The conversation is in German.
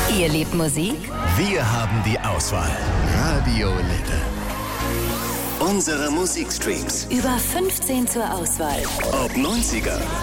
Ihr liebt Musik? Wir haben die Auswahl. Radio Lille. Unsere Musikstreams. Über 15 zur Auswahl. Ob 90er,